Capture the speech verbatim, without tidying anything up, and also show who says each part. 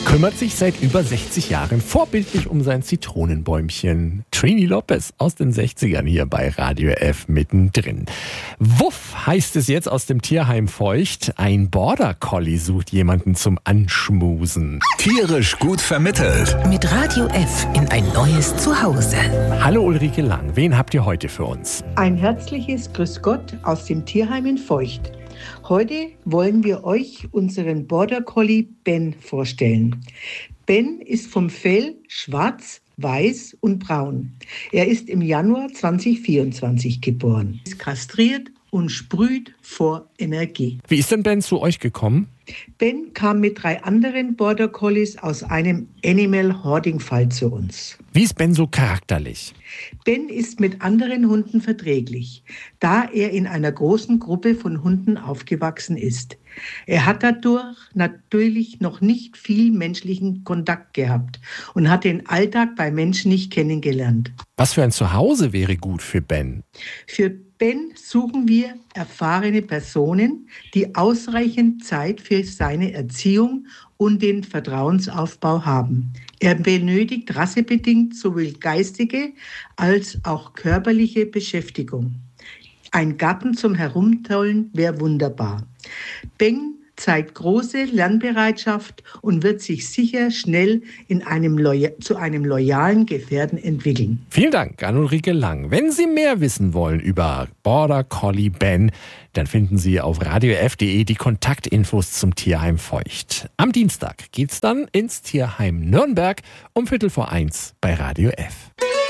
Speaker 1: Kümmert sich seit über sechzig Jahren vorbildlich um sein Zitronenbäumchen. Trini Lopez aus den sechzigern hier bei Radio F mittendrin. Wuff heißt es jetzt aus dem Tierheim Feucht. Ein Border Collie sucht jemanden zum Anschmusen.
Speaker 2: Tierisch gut vermittelt.
Speaker 3: Mit Radio F in ein neues Zuhause.
Speaker 1: Hallo Ulrike Lang, wen habt ihr heute für uns?
Speaker 4: Ein herzliches Grüß Gott aus dem Tierheim in Feucht. Heute wollen wir euch unseren Border Collie Ben vorstellen. Ben ist vom Fell schwarz, weiß und braun. Er ist im Januar zwanzig vierundzwanzig geboren, ist kastriert und sprüht vor Energie.
Speaker 1: Wie ist denn Ben zu euch gekommen?
Speaker 4: Ben kam mit drei anderen Border Collies aus einem Animal Hoarding Fall zu uns.
Speaker 1: Wie ist Ben so charakterlich?
Speaker 4: Ben ist mit anderen Hunden verträglich, da er in einer großen Gruppe von Hunden aufgewachsen ist. Er hat dadurch natürlich noch nicht viel menschlichen Kontakt gehabt und hat den Alltag bei Menschen nicht kennengelernt.
Speaker 1: Was für ein Zuhause wäre gut für Ben?
Speaker 4: Für Ben suchen wir erfahrene Personen, die ausreichend Zeit für seine Erziehung und den Vertrauensaufbau haben. Er benötigt rassebedingt sowohl geistige als auch körperliche Beschäftigung. Ein Garten zum Herumtollen wäre wunderbar. Ben zeigt große Lernbereitschaft und wird sich sicher schnell in einem Loya- zu einem loyalen Gefährten entwickeln.
Speaker 1: Vielen Dank an Ulrike Lang. Wenn Sie mehr wissen wollen über Border Collie Ben, dann finden Sie auf radiof punkt de die Kontaktinfos zum Tierheim Feucht. Am Dienstag geht's dann ins Tierheim Nürnberg um Viertel vor eins bei Radio F.